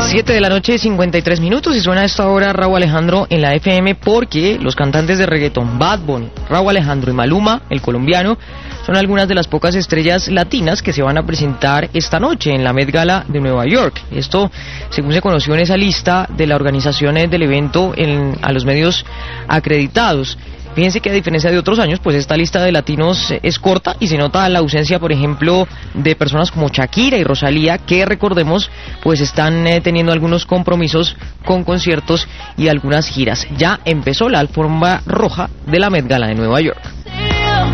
7 de la noche, 53 minutos, y suena a esta hora Rauw Alejandro en la FM porque los cantantes de reggaetón Bad Bunny, Rauw Alejandro y Maluma, el colombiano, son algunas de las pocas estrellas latinas que se van a presentar esta noche en la Met Gala de Nueva York. Esto, según se conoció en esa lista de la organización del evento a los medios acreditados. Fíjense que a diferencia de otros años, pues esta lista de latinos es corta y se nota la ausencia, por ejemplo, de personas como Shakira y Rosalía, que recordemos, pues están teniendo algunos compromisos con conciertos y algunas giras. Ya empezó la alfombra roja de la Met Gala de Nueva York.